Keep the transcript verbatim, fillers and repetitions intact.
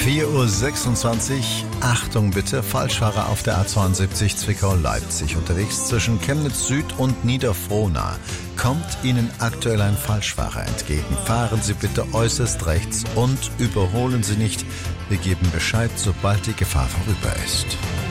vier Uhr sechsundzwanzig. Achtung bitte, Falschfahrer auf der A zweiundsiebzig Zwickau-Leipzig unterwegs zwischen Chemnitz Süd und Niederfrohna. Kommt Ihnen aktuell ein Falschfahrer entgegen, fahren Sie bitte äußerst rechts und überholen Sie nicht. Wir geben Bescheid, sobald die Gefahr vorüber ist.